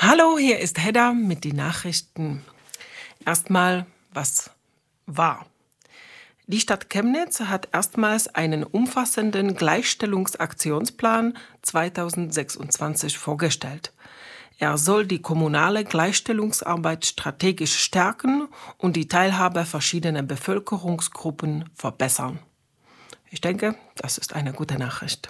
Hallo, hier ist Hedda mit den Nachrichten. Erstmal, was war? Die Stadt Chemnitz hat erstmals einen umfassenden Gleichstellungsaktionsplan 2026 vorgestellt. Er soll die kommunale Gleichstellungsarbeit strategisch stärken und die Teilhabe verschiedener Bevölkerungsgruppen verbessern. Ich denke, das ist eine gute Nachricht.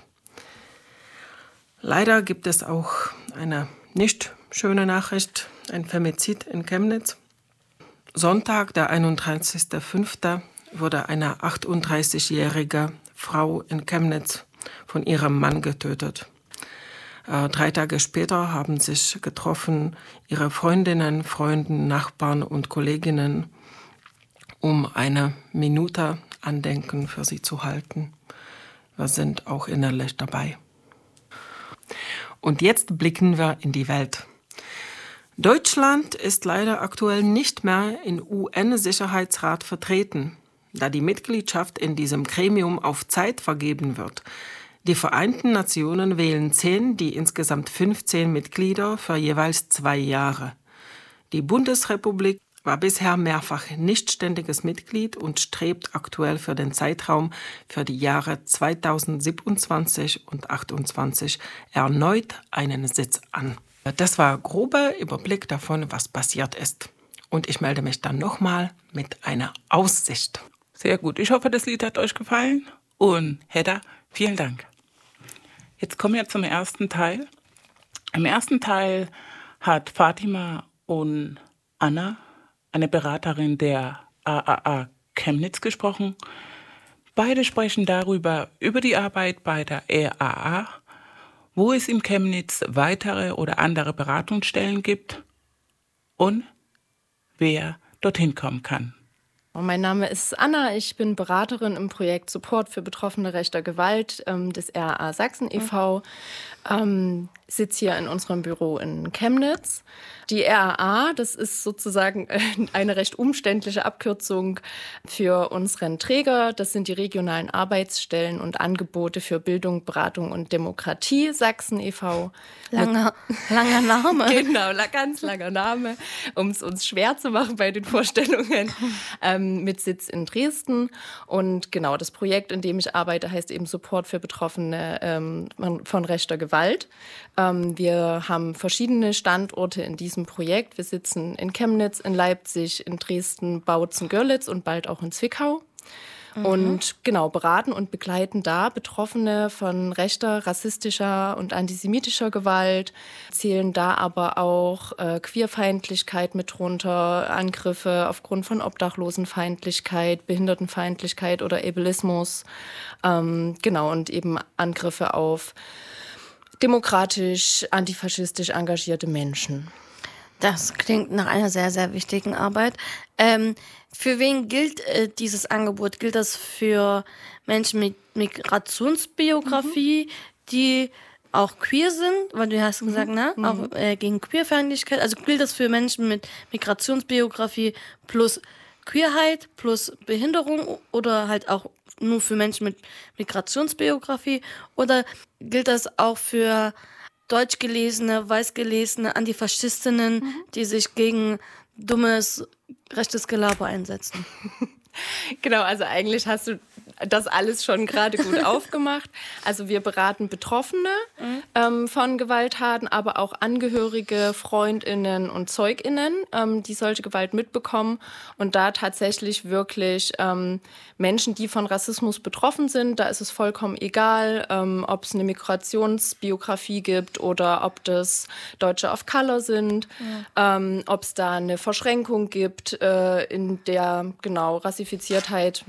Leider gibt es auch eine nicht schöne Nachricht, ein Femizid in Chemnitz. Sonntag, der 31.05., wurde eine 38-jährige Frau in Chemnitz von ihrem Mann getötet. 3 Tage später haben sich getroffen ihre Freundinnen, Freunde, Nachbarn und Kolleginnen, um eine Minute Andenken für sie zu halten. Wir sind auch innerlich dabei. Und jetzt blicken wir in die Welt. Deutschland ist leider aktuell nicht mehr im UN-Sicherheitsrat vertreten, da die Mitgliedschaft in diesem Gremium auf Zeit vergeben wird. Die Vereinten Nationen wählen 10, die insgesamt 15 Mitglieder für jeweils 2 Jahre. Die Bundesrepublik war bisher mehrfach nichtständiges Mitglied und strebt aktuell für den Zeitraum für die Jahre 2027 und 2028 erneut einen Sitz an. Das war ein grober Überblick davon, was passiert ist. Und ich melde mich dann nochmal mit einer Aussicht. Sehr gut. Ich hoffe, das Lied hat euch gefallen. Und Hedda, vielen Dank. Jetzt kommen wir zum ersten Teil. Im ersten Teil hat Fatima und Anna, eine Beraterin der AAA Chemnitz, gesprochen. Beide sprechen über die Arbeit bei der RAA, wo es in Chemnitz weitere oder andere Beratungsstellen gibt und wer dorthin kommen kann. Mein Name ist Anna, ich bin Beraterin im Projekt Support für Betroffene rechter Gewalt des RAA Sachsen e.V., sitze hier in unserem Büro in Chemnitz. Die RAA, das ist sozusagen eine recht umständliche Abkürzung für unseren Träger. Das sind die regionalen Arbeitsstellen und Angebote für Bildung, Beratung und Demokratie Sachsen e.V. Langer Name. Genau, ganz langer Name, um es uns schwer zu machen bei den Vorstellungen, mit Sitz in Dresden. Und genau, das Projekt, in dem ich arbeite, heißt eben Support für Betroffene von rechter Gewalt. Wir haben verschiedene Standorte in diesem Projekt. Wir sitzen in Chemnitz, in Leipzig, in Dresden, Bautzen, Görlitz und bald auch in Zwickau. Und genau, beraten und begleiten da Betroffene von rechter, rassistischer und antisemitischer Gewalt, zählen da aber auch Queerfeindlichkeit mit drunter, Angriffe aufgrund von Obdachlosenfeindlichkeit, Behindertenfeindlichkeit oder Ableismus, genau, und eben Angriffe auf demokratisch, antifaschistisch engagierte Menschen. Das klingt nach einer sehr, sehr wichtigen Arbeit. Für wen gilt dieses Angebot? Gilt das für Menschen mit Migrationsbiografie, die auch queer sind? Weil du hast gesagt, ne? Auch gegen Queerfeindlichkeit. Also gilt das für Menschen mit Migrationsbiografie plus Queerheit plus Behinderung oder halt auch nur für Menschen mit Migrationsbiografie? Oder gilt das auch für deutschgelesene, weißgelesene Antifaschistinnen, die sich gegen dummes rechtes Gelaber einsetzen? Genau, also eigentlich hast du das alles schon gerade gut aufgemacht. Also wir beraten Betroffene von Gewalttaten, aber auch Angehörige, FreundInnen und ZeugInnen, die solche Gewalt mitbekommen. Und da tatsächlich wirklich Menschen, die von Rassismus betroffen sind, da ist es vollkommen egal, ob es eine Migrationsbiografie gibt oder ob das Deutsche of Color sind, ob es da eine Verschränkung gibt in der Rassifiziertheit,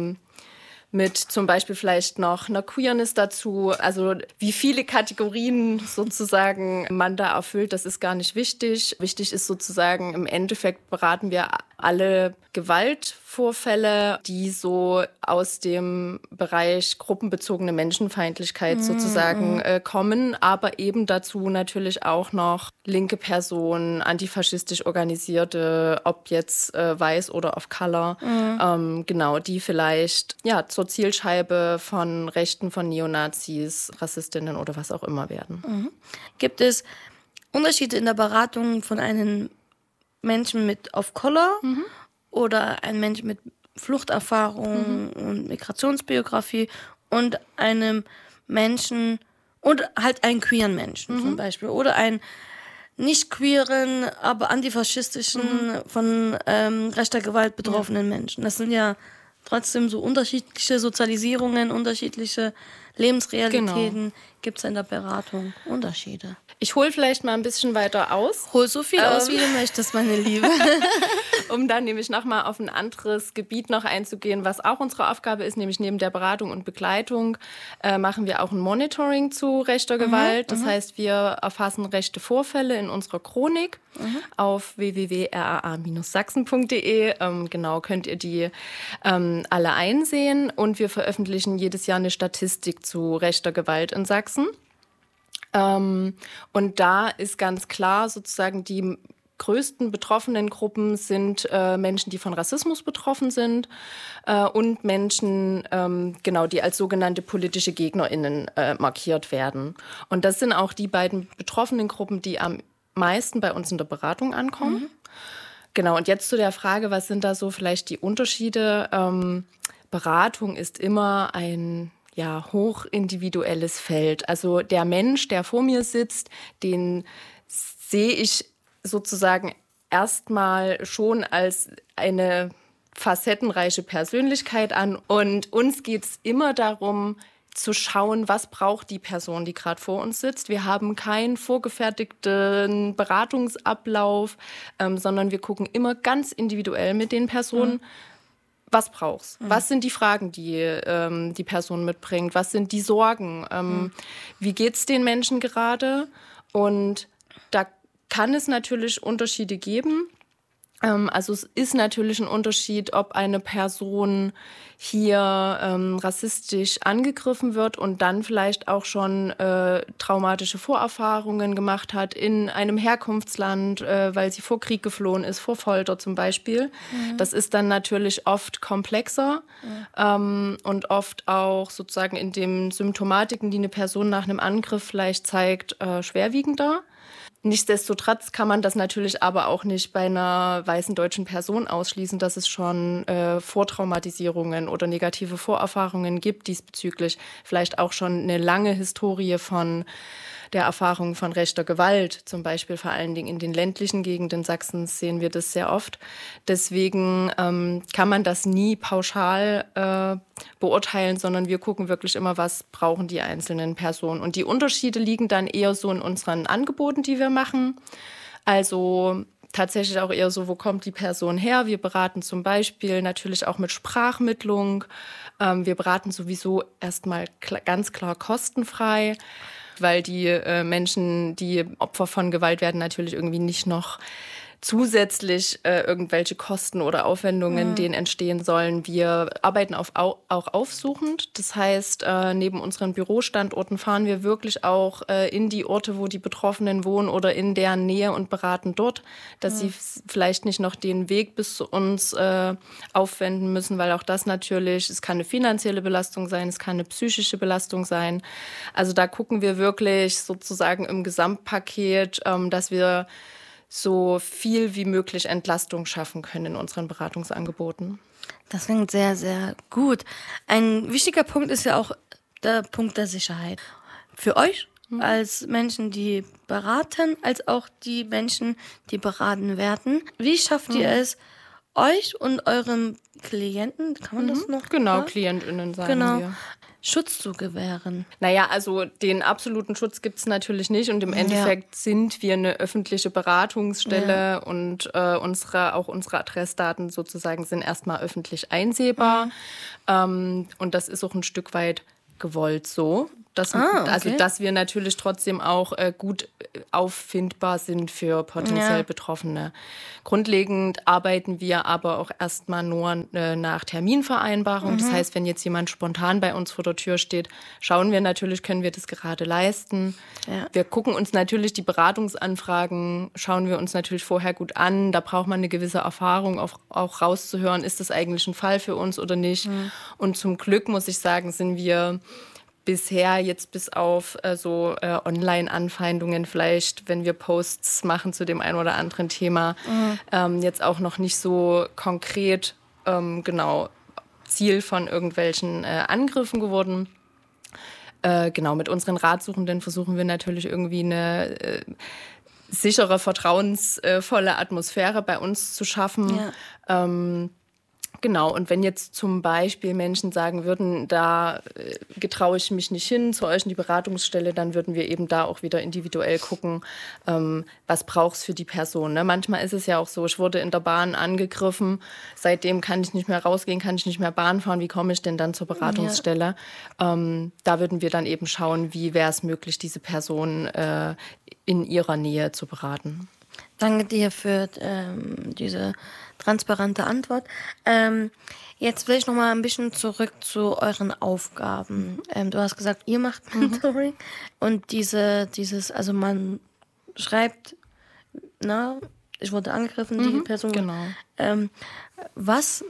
mit zum Beispiel vielleicht noch einer Queerness dazu. Also wie viele Kategorien sozusagen man da erfüllt, das ist gar nicht wichtig. Wichtig ist sozusagen, im Endeffekt beraten wir alle Gewaltvorfälle, die so aus dem Bereich gruppenbezogene Menschenfeindlichkeit sozusagen kommen, aber eben dazu natürlich auch noch linke Personen, antifaschistisch organisierte, ob jetzt weiß oder of Color, genau, die vielleicht zur Zielscheibe von Rechten, von Neonazis, Rassistinnen oder was auch immer werden. Gibt es Unterschiede in der Beratung von einem Menschen mit auf Color oder einem Menschen mit Fluchterfahrung und Migrationsbiografie und einem Menschen und halt einen queeren Menschen zum Beispiel oder einen nicht queeren, aber antifaschistischen, von rechter Gewalt betroffenen Menschen. Das sind ja trotzdem so unterschiedliche Sozialisierungen, unterschiedliche Lebensrealitäten. Gibt es in der Beratung Unterschiede? Ich hole vielleicht mal ein bisschen weiter aus. Hol so viel aus, wie du möchtest, meine Liebe. Um dann nämlich nochmal auf ein anderes Gebiet noch einzugehen, was auch unsere Aufgabe ist, nämlich neben der Beratung und Begleitung machen wir auch ein Monitoring zu rechter Gewalt. Das heißt, wir erfassen rechte Vorfälle in unserer Chronik auf www.raa-sachsen.de. Genau, könnt ihr die alle einsehen. Und wir veröffentlichen jedes Jahr eine Statistik zu rechter Gewalt in Sachsen. Und da ist ganz klar sozusagen die größten betroffenen Gruppen sind Menschen, die von Rassismus betroffen sind und Menschen, die als sogenannte politische GegnerInnen markiert werden. Und das sind auch die beiden betroffenen Gruppen, die am meisten bei uns in der Beratung ankommen. Genau, und jetzt zu der Frage, was sind da so vielleicht die Unterschiede? Beratung ist immer ein hochindividuelles Feld. Also der Mensch, der vor mir sitzt, den sehe ich sozusagen erstmal schon als eine facettenreiche Persönlichkeit an. Und uns geht es immer darum, zu schauen, was braucht die Person, die gerade vor uns sitzt. Wir haben keinen vorgefertigten Beratungsablauf, sondern wir gucken immer ganz individuell mit den Personen, was brauchst? Was sind die Fragen, die die Person mitbringt? Was sind die Sorgen? Wie geht's den Menschen gerade? Und da kann es natürlich Unterschiede geben. Also es ist natürlich ein Unterschied, ob eine Person hier rassistisch angegriffen wird und dann vielleicht auch schon traumatische Vorerfahrungen gemacht hat in einem Herkunftsland, weil sie vor Krieg geflohen ist, vor Folter zum Beispiel. Das ist dann natürlich oft komplexer und oft auch sozusagen in den Symptomatiken, die eine Person nach einem Angriff vielleicht zeigt, schwerwiegender. Nichtsdestotrotz kann man das natürlich aber auch nicht bei einer weißen deutschen Person ausschließen, dass es schon Vortraumatisierungen oder negative Vorerfahrungen gibt diesbezüglich. Vielleicht auch schon eine lange Historie von der Erfahrung von rechter Gewalt, zum Beispiel vor allen Dingen in den ländlichen Gegenden Sachsens sehen wir das sehr oft. Deswegen kann man das nie pauschal beurteilen, sondern wir gucken wirklich immer, was brauchen die einzelnen Personen. Und die Unterschiede liegen dann eher so in unseren Angeboten, die wir machen. Also tatsächlich auch eher so, wo kommt die Person her? Wir beraten zum Beispiel natürlich auch mit Sprachmittlung. Wir beraten sowieso erstmal ganz klar kostenfrei, weil die Menschen, die Opfer von Gewalt werden, natürlich irgendwie nicht noch zusätzlich irgendwelche Kosten oder Aufwendungen denen entstehen sollen. Wir arbeiten auch aufsuchend. Das heißt, neben unseren Bürostandorten fahren wir wirklich auch in die Orte, wo die Betroffenen wohnen oder in deren Nähe und beraten dort, dass sie vielleicht nicht noch den Weg bis zu uns aufwenden müssen, weil auch das natürlich, es kann eine finanzielle Belastung sein, es kann eine psychische Belastung sein. Also da gucken wir wirklich sozusagen im Gesamtpaket, dass wir so viel wie möglich Entlastung schaffen können in unseren Beratungsangeboten. Das klingt sehr, sehr gut. Ein wichtiger Punkt ist ja auch der Punkt der Sicherheit. Für euch als Menschen, die beraten, als auch die Menschen, die beraten werden. Wie schafft ihr es, euch und eurem Klienten, kann man das noch? Genau, KlientInnen sagen wir. Schutz zu gewähren? Naja, also den absoluten Schutz gibt es natürlich nicht und im Endeffekt sind wir eine öffentliche Beratungsstelle und unsere Adressdaten sozusagen sind erstmal öffentlich einsehbar und das ist auch ein Stück weit gewollt so. Also, dass wir natürlich trotzdem auch gut auffindbar sind für potenziell Betroffene. Grundlegend arbeiten wir aber auch erstmal nur nach Terminvereinbarung. Das heißt, wenn jetzt jemand spontan bei uns vor der Tür steht, schauen wir natürlich, können wir das gerade leisten. Ja. Wir gucken uns natürlich die Beratungsanfragen, schauen wir uns natürlich vorher gut an. Da braucht man eine gewisse Erfahrung, auch rauszuhören, ist das eigentlich ein Fall für uns oder nicht. Und zum Glück, muss ich sagen, sind wir bisher jetzt bis auf Online-Anfeindungen vielleicht, wenn wir Posts machen zu dem einen oder anderen Thema, jetzt auch noch nicht so konkret Ziel von irgendwelchen Angriffen geworden. Mit unseren Ratsuchenden versuchen wir natürlich irgendwie eine sichere, vertrauensvolle Atmosphäre bei uns zu schaffen. Ja. Und wenn jetzt zum Beispiel Menschen sagen würden, da getraue ich mich nicht hin zu euch in die Beratungsstelle, dann würden wir eben da auch wieder individuell gucken, was braucht es für die Person. Ne? Manchmal ist es ja auch so, ich wurde in der Bahn angegriffen, seitdem kann ich nicht mehr rausgehen, kann ich nicht mehr Bahn fahren, wie komme ich denn dann zur Beratungsstelle? Ja. Da würden wir dann eben schauen, wie wäre es möglich, diese Person in ihrer Nähe zu beraten. Danke dir für diese transparente Antwort. Jetzt will ich noch mal ein bisschen zurück zu euren Aufgaben. Du hast gesagt, ihr macht Mentoring und also man schreibt, ich wurde angegriffen, die Person. Genau. Was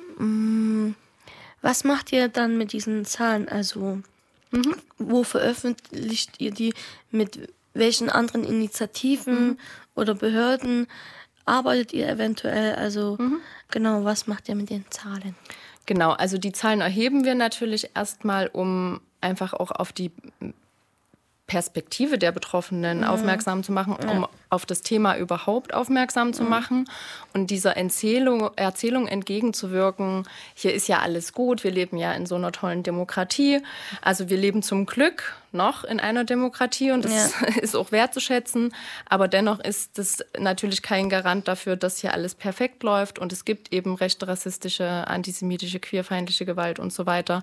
macht ihr dann mit diesen Zahlen? Also wo veröffentlicht ihr die, mit welchen anderen Initiativen oder Behörden arbeitet ihr eventuell? Also was macht ihr mit den Zahlen? Genau, also die Zahlen erheben wir natürlich erstmal, um einfach auch auf die Perspektive der Betroffenen aufmerksam zu machen, um auf das Thema überhaupt aufmerksam zu machen und dieser Erzählung entgegenzuwirken, hier ist ja alles gut, wir leben ja in so einer tollen Demokratie. Also wir leben zum Glück noch in einer Demokratie und das ist auch wertzuschätzen, aber dennoch ist das natürlich kein Garant dafür, dass hier alles perfekt läuft und es gibt eben rechte, rassistische, antisemitische, queerfeindliche Gewalt und so weiter.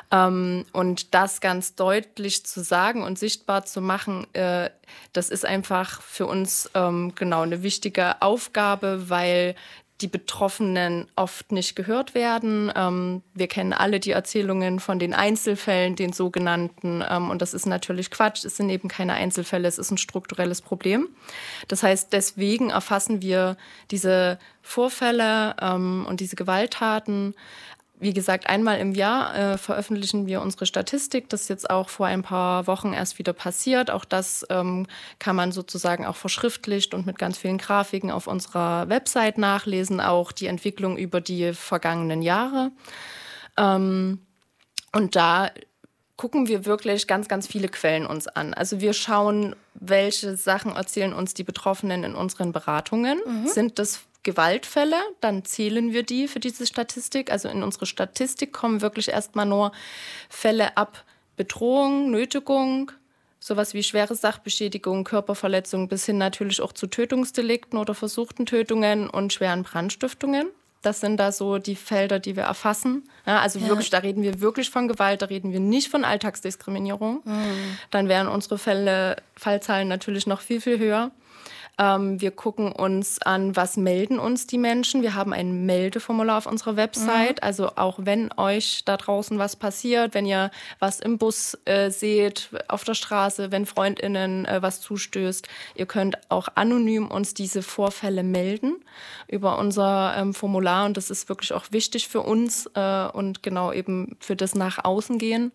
Und das ganz deutlich zu sagen und sichtbar zu machen, das ist einfach für uns eine wichtige Aufgabe, weil die Betroffenen oft nicht gehört werden. Wir kennen alle die Erzählungen von den Einzelfällen, den sogenannten. Und das ist natürlich Quatsch. Es sind eben keine Einzelfälle, es ist ein strukturelles Problem. Das heißt, deswegen erfassen wir diese Vorfälle und diese Gewalttaten. Wie gesagt, einmal im Jahr veröffentlichen wir unsere Statistik. Das ist jetzt auch vor ein paar Wochen erst wieder passiert. Auch das kann man sozusagen auch verschriftlicht und mit ganz vielen Grafiken auf unserer Website nachlesen. Auch die Entwicklung über die vergangenen Jahre. Und da gucken wir wirklich ganz, ganz viele Quellen uns an. Also wir schauen, welche Sachen erzählen uns die Betroffenen in unseren Beratungen. Sind das Gewaltfälle, dann zählen wir die für diese Statistik. Also in unsere Statistik kommen wirklich erstmal nur Fälle ab Bedrohung, Nötigung, sowas wie schwere Sachbeschädigung, Körperverletzung bis hin natürlich auch zu Tötungsdelikten oder versuchten Tötungen und schweren Brandstiftungen. Das sind da so die Felder, die wir erfassen. Ja, also wirklich, da reden wir wirklich von Gewalt, da reden wir nicht von Alltagsdiskriminierung. Dann wären unsere Fallzahlen natürlich noch viel, viel höher. Wir gucken uns an, was melden uns die Menschen. Wir haben ein Meldeformular auf unserer Website. Also auch wenn euch da draußen was passiert, wenn ihr was im Bus seht, auf der Straße, wenn FreundInnen was zustößt, ihr könnt auch anonym uns diese Vorfälle melden über unser Formular. Und das ist wirklich auch wichtig für uns und genau eben für das nach außen gehen.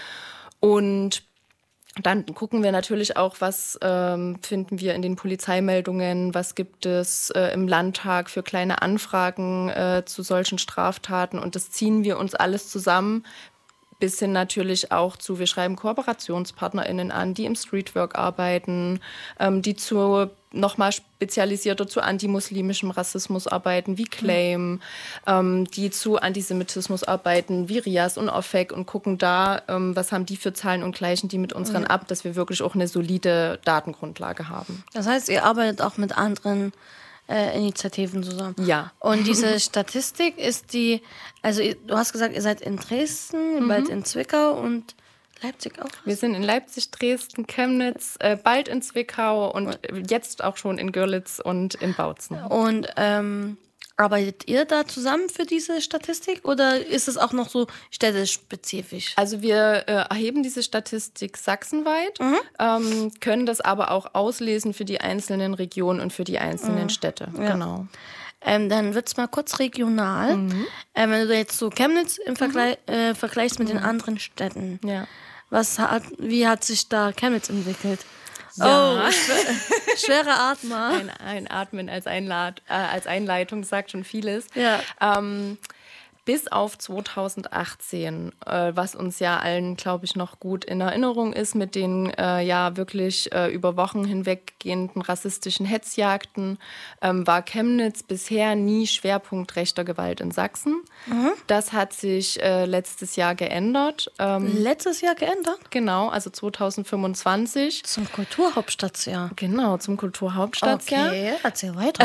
Und dann gucken wir natürlich auch, was finden wir in den Polizeimeldungen, was gibt es im Landtag für kleine Anfragen zu solchen Straftaten. Und das ziehen wir uns alles zusammen, bis hin natürlich auch zu, wir schreiben KooperationspartnerInnen an, die im Streetwork arbeiten, die nochmal spezialisierter zu antimuslimischem Rassismus arbeiten, wie Claim, die zu Antisemitismus arbeiten, wie Rias und Ofek und gucken da, was haben die für Zahlen und gleichen die mit unseren ab, dass wir wirklich auch eine solide Datengrundlage haben. Das heißt, ihr arbeitet auch mit anderen Initiativen zusammen. Ja. Und diese Statistik ist also du hast gesagt, ihr seid in Dresden, bald in Zwickau und Leipzig auch? Wir sind in Leipzig, Dresden, Chemnitz, bald in Zwickau und jetzt auch schon in Görlitz und in Bautzen. Und arbeitet ihr da zusammen für diese Statistik oder ist es auch noch so städtespezifisch? Also wir erheben diese Statistik sachsenweit, können das aber auch auslesen für die einzelnen Regionen und für die einzelnen Städte. Ja. Genau. Dann wird es mal kurz regional. Wenn du jetzt so Chemnitz im vergleichst mit den anderen Städten, Wie hat sich da Chemnitz entwickelt? Ja. Oh, schwere Atmer. Ein Atmen als Einleitung sagt schon vieles. Ja. Bis auf 2018, was uns ja allen, glaube ich, noch gut in Erinnerung ist, mit den wirklich über Wochen hinweggehenden rassistischen Hetzjagden, war Chemnitz bisher nie Schwerpunkt rechter Gewalt in Sachsen. Das hat sich letztes Jahr geändert. Letztes Jahr geändert? Genau, also 2025. Zum Kulturhauptstadtjahr. Genau, zum Kulturhauptstadtjahr. Okay, erzähl weiter.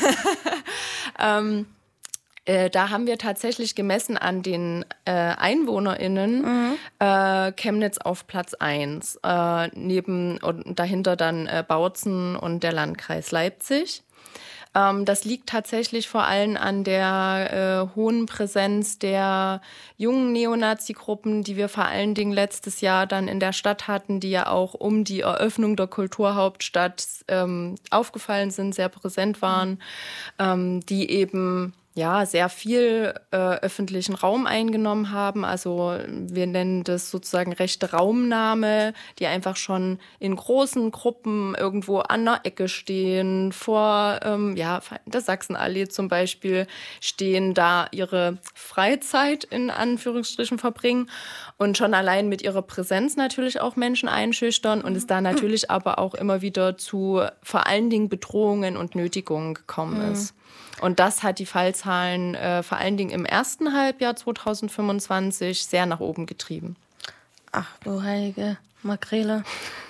Da haben wir tatsächlich gemessen an den EinwohnerInnen Chemnitz auf Platz 1, neben und dahinter dann Bautzen und der Landkreis Leipzig. Das liegt tatsächlich vor allem an der hohen Präsenz der jungen Neonazi-Gruppen, die wir vor allen Dingen letztes Jahr dann in der Stadt hatten, die ja auch um die Eröffnung der Kulturhauptstadt aufgefallen sind, sehr präsent waren, die eben sehr viel öffentlichen Raum eingenommen haben. Also wir nennen das sozusagen rechte Raumnahme, die einfach schon in großen Gruppen irgendwo an der Ecke stehen, vor der Sachsenallee zum Beispiel stehen, da ihre Freizeit in Anführungsstrichen verbringen und schon allein mit ihrer Präsenz natürlich auch Menschen einschüchtern und es da natürlich aber auch immer wieder zu vor allen Dingen Bedrohungen und Nötigungen gekommen ist. Und das hat die Fallzahlen vor allen Dingen im ersten Halbjahr 2025 sehr nach oben getrieben. Ach du heilige Makrele.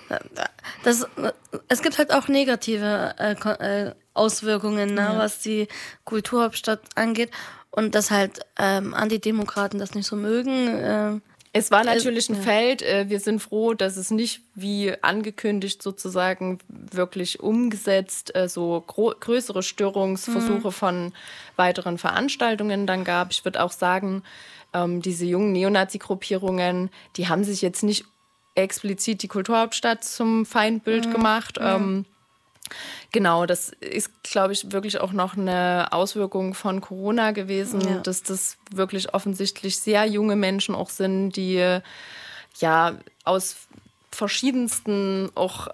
Es gibt halt auch negative Auswirkungen, was die Kulturhauptstadt angeht. Und dass halt Antidemokraten das nicht so mögen. Es war natürlich ein Feld. Wir sind froh, dass es nicht wie angekündigt sozusagen wirklich umgesetzt so größere Störungsversuche von weiteren Veranstaltungen dann gab. Ich würde auch sagen, diese jungen Neonazi-Gruppierungen, die haben sich jetzt nicht explizit die Kulturhauptstadt zum Feindbild gemacht. Genau, das ist, glaube ich, wirklich auch noch eine Auswirkung von Corona gewesen, dass das wirklich offensichtlich sehr junge Menschen auch sind, die aus verschiedensten auch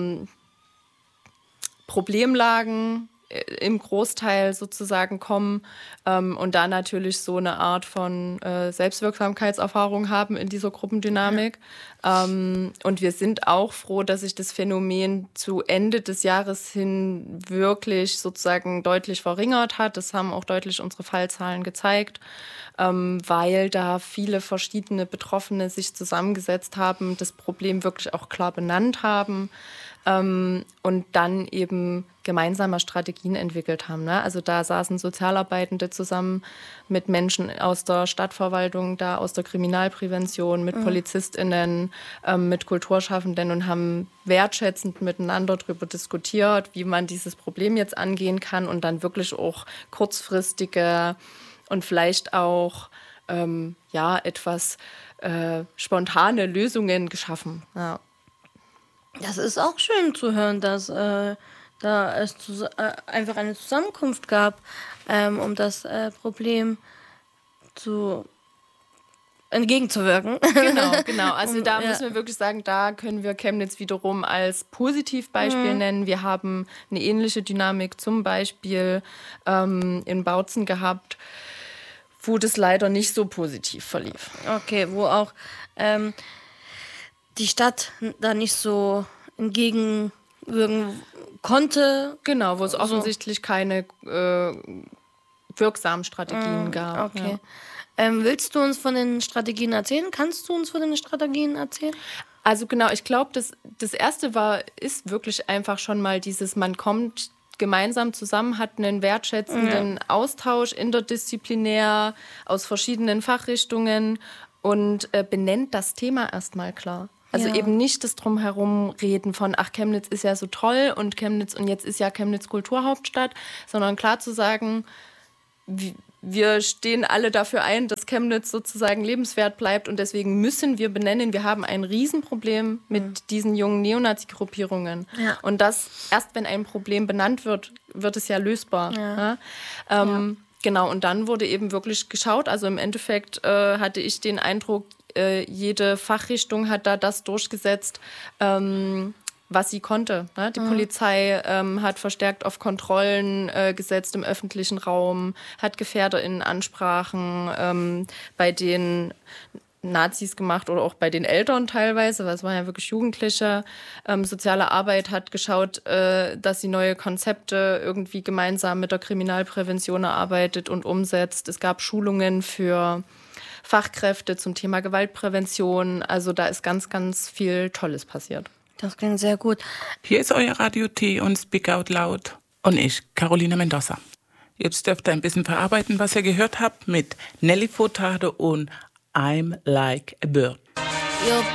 Problemlagen im Großteil sozusagen kommen und da natürlich so eine Art von Selbstwirksamkeitserfahrung haben in dieser Gruppendynamik. Und wir sind auch froh, dass sich das Phänomen zu Ende des Jahres hin wirklich sozusagen deutlich verringert hat. Das haben auch deutlich unsere Fallzahlen gezeigt, weil da viele verschiedene Betroffene sich zusammengesetzt haben, das Problem wirklich auch klar benannt haben. Und dann eben gemeinsame Strategien entwickelt haben. Ne? Also da saßen Sozialarbeitende zusammen mit Menschen aus der Stadtverwaltung, da aus der Kriminalprävention, mit PolizistInnen, mit Kulturschaffenden und haben wertschätzend miteinander darüber diskutiert, wie man dieses Problem jetzt angehen kann und dann wirklich auch kurzfristige und vielleicht auch etwas spontane Lösungen geschaffen. Ja. Das ist auch schön zu hören, dass da es einfach eine Zusammenkunft gab, um das Problem entgegenzuwirken. Genau. Also da müssen wir wirklich sagen, da können wir Chemnitz wiederum als Positivbeispiel nennen. Wir haben eine ähnliche Dynamik zum Beispiel in Bautzen gehabt, wo das leider nicht so positiv verlief. Okay, wo auch die Stadt da nicht so entgegenwirken konnte. Genau, wo es offensichtlich keine wirksamen Strategien gab. Okay. Ja. Willst du uns von den Strategien erzählen? Kannst du uns von den Strategien erzählen? Also genau, ich glaube, das Erste ist wirklich einfach schon mal dieses, man kommt gemeinsam zusammen, hat einen wertschätzenden Austausch interdisziplinär aus verschiedenen Fachrichtungen und benennt das Thema erstmal klar. Also eben nicht das Drumherum reden von, ach, Chemnitz ist ja so toll und jetzt ist ja Chemnitz Kulturhauptstadt, sondern klar zu sagen, wir stehen alle dafür ein, dass Chemnitz sozusagen lebenswert bleibt und deswegen müssen wir benennen, wir haben ein Riesenproblem mit diesen jungen Neonazi-Gruppierungen. Ja. Und das, erst wenn ein Problem benannt wird, wird es ja lösbar. Ja. Genau, und dann wurde eben wirklich geschaut. Also im Endeffekt hatte ich den Eindruck, jede Fachrichtung hat da das durchgesetzt, was sie konnte. Ne? Die Polizei hat verstärkt auf Kontrollen gesetzt im öffentlichen Raum, hat GefährderInnen-Ansprachen bei den Nazis gemacht oder auch bei den Eltern teilweise, weil es waren ja wirklich Jugendliche. Soziale Arbeit hat geschaut, dass sie neue Konzepte irgendwie gemeinsam mit der Kriminalprävention erarbeitet und umsetzt. Es gab Schulungen für Fachkräfte zum Thema Gewaltprävention. Also da ist ganz, ganz viel Tolles passiert. Das klingt sehr gut. Hier ist euer Radio T und Speak Out Loud und ich, Carolina Mendoza. Jetzt dürft ihr ein bisschen verarbeiten, was ihr gehört habt mit Nelly Furtado und I'm Like a Bird.